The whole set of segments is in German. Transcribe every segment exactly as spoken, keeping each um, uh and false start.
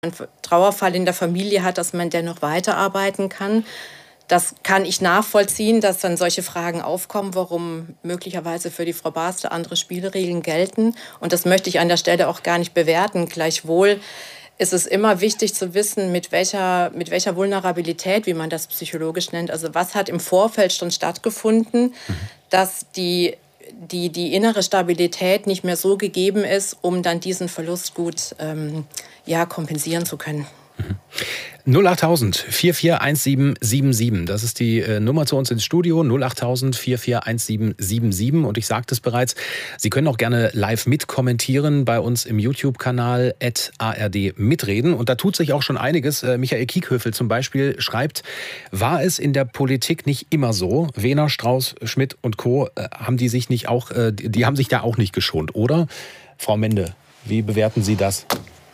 einen Trauerfall in der Familie hat, dass man dennoch weiterarbeiten kann. Das kann ich nachvollziehen, dass dann solche Fragen aufkommen, warum möglicherweise für die Frau Barste andere Spielregeln gelten. Und das möchte ich an der Stelle auch gar nicht bewerten. Gleichwohl ist es immer wichtig zu wissen, mit welcher, mit welcher Vulnerabilität, wie man das psychologisch nennt, also was hat im Vorfeld schon stattgefunden, mhm. dass die, die, die innere Stabilität nicht mehr so gegeben ist, um dann diesen Verlust gut ähm, ja, kompensieren zu können. null achttausend, vier vier eins sieben sieben sieben. Das ist die äh, Nummer zu uns ins Studio. null achttausend, vier vier eins sieben sieben sieben. Und ich sagte es bereits, Sie können auch gerne live mitkommentieren bei uns im YouTube-Kanal at A R D mitreden. Und da tut sich auch schon einiges. Äh, Michael Kiekhöfel zum Beispiel schreibt, war es in der Politik nicht immer so? Wehner, Strauß, Schmidt und Co. Äh, haben die sich nicht auch, äh, die, die haben sich da auch nicht geschont, oder? Frau Mende, wie bewerten Sie das?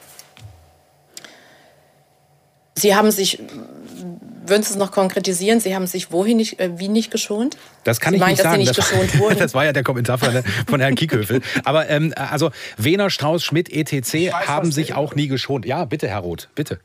Sie haben sich, würden Sie es noch konkretisieren, Sie haben sich wohin nicht, äh, wie nicht geschont? Das kann Sie ich meinen, nicht sagen. Dass Sie nicht geschont wurden? Das war ja der Kommentar von, von Herrn Kiekhöfel. Aber ähm, also Wehner, Strauß, Schmidt, et cetera weiß, haben sich auch nie geschont. Ja, bitte, Herr Roth, bitte.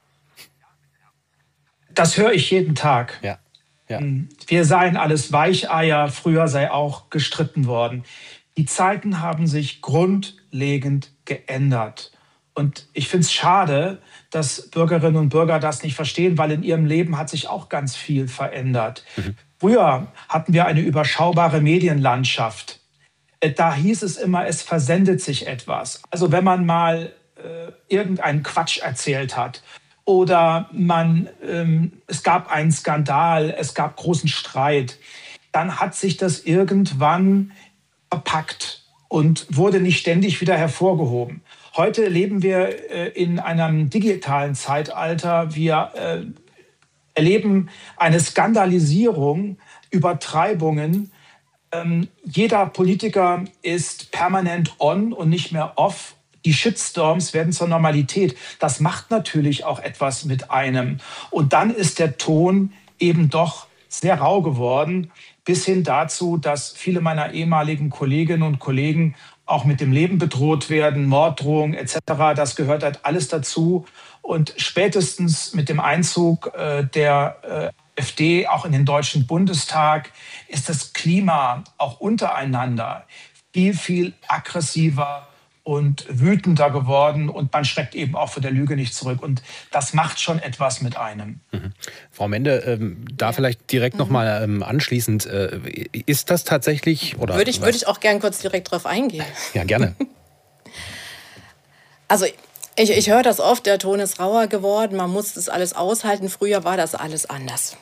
Das höre ich jeden Tag. Ja. Ja. Wir seien alles Weicheier, früher sei auch gestritten worden. Die Zeiten haben sich grundlegend geändert. Und ich finde es schade, dass Bürgerinnen und Bürger das nicht verstehen, weil in ihrem Leben hat sich auch ganz viel verändert. Mhm. Früher hatten wir eine überschaubare Medienlandschaft. Da hieß es immer, es versendet sich etwas. Also wenn man mal äh, irgendeinen Quatsch erzählt hat oder man, ähm, es gab einen Skandal, es gab großen Streit, dann hat sich das irgendwann verpackt und wurde nicht ständig wieder hervorgehoben. Heute leben wir äh, in einem digitalen Zeitalter. Wir äh, erleben eine Skandalisierung, Übertreibungen. Ähm, jeder Politiker ist permanent on und nicht mehr off. Die Shitstorms werden zur Normalität. Das macht natürlich auch etwas mit einem. Und dann ist der Ton eben doch sehr rau geworden, bis hin dazu, dass viele meiner ehemaligen Kolleginnen und Kollegen auch mit dem Leben bedroht werden, Morddrohungen et cetera. Das gehört halt alles dazu. Und spätestens mit dem Einzug äh, der äh, AfD auch in den Deutschen Bundestag ist das Klima auch untereinander viel, viel aggressiver und wütender geworden. Und man schreckt eben auch vor der Lüge nicht zurück. Und das macht schon etwas mit einem. Mhm. Frau Mende, ähm, da ja. vielleicht direkt mhm. noch mal ähm, anschließend, äh, ist das tatsächlich? Oder würde ich, würde ich auch gern kurz direkt drauf eingehen. Ja, gerne. Also ich, ich höre das oft, der Ton ist rauer geworden, man muss das alles aushalten. Früher war das alles anders.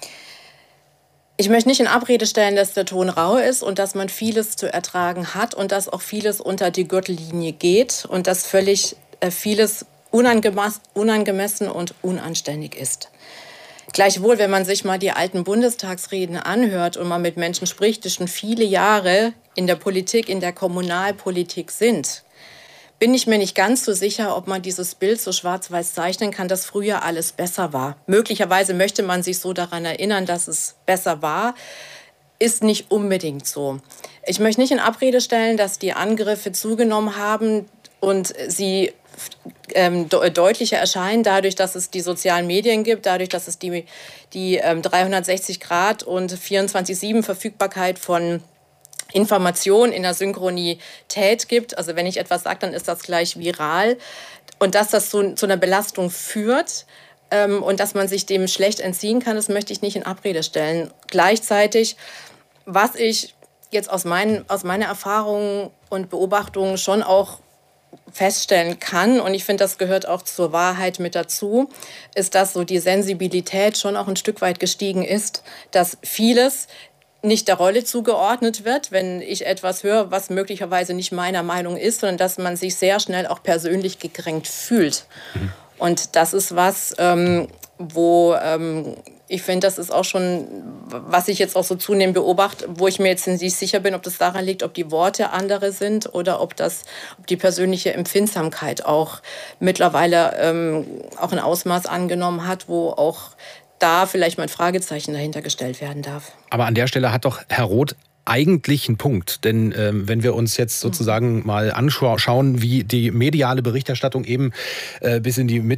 Ich möchte nicht in Abrede stellen, dass der Ton rau ist und dass man vieles zu ertragen hat und dass auch vieles unter die Gürtellinie geht und dass völlig äh, vieles unangemessen und unanständig ist. Gleichwohl, wenn man sich mal die alten Bundestagsreden anhört und man mit Menschen spricht, die schon viele Jahre in der Politik, in der Kommunalpolitik sind, bin ich mir nicht ganz so sicher, ob man dieses Bild so schwarz-weiß zeichnen kann, dass früher alles besser war. Möglicherweise möchte man sich so daran erinnern, dass es besser war. Ist nicht unbedingt so. Ich möchte nicht in Abrede stellen, dass die Angriffe zugenommen haben und sie ähm, de- deutlicher erscheinen, dadurch, dass es die sozialen Medien gibt, dadurch, dass es die, die ähm, dreihundertsechzig Grad und vierundzwanzig sieben Verfügbarkeit von Information in der Synchronität gibt. Also wenn ich etwas sage, dann ist das gleich viral. Und dass das zu, zu einer Belastung führt ähm, und dass man sich dem schlecht entziehen kann, das möchte ich nicht in Abrede stellen. Gleichzeitig, was ich jetzt aus, meinen, aus meiner Erfahrung und Beobachtung schon auch feststellen kann, und ich finde, das gehört auch zur Wahrheit mit dazu, ist, dass so die Sensibilität schon auch ein Stück weit gestiegen ist, dass vieles nicht der Rolle zugeordnet wird, wenn ich etwas höre, was möglicherweise nicht meiner Meinung ist, sondern dass man sich sehr schnell auch persönlich gekränkt fühlt. Mhm. Und das ist was, ähm, wo ähm, ich finde, das ist auch schon, was ich jetzt auch so zunehmend beobachte, wo ich mir jetzt nicht sicher bin, ob das daran liegt, ob die Worte andere sind oder ob das, ob die persönliche Empfindsamkeit auch mittlerweile ähm, auch ein Ausmaß angenommen hat, wo auch da vielleicht mal ein Fragezeichen dahinter gestellt werden darf. Aber an der Stelle hat doch Herr Roth eigentlich einen Punkt. Denn ähm, wenn wir uns jetzt sozusagen mal anschauen, wie die mediale Berichterstattung eben äh, bis in die Mitte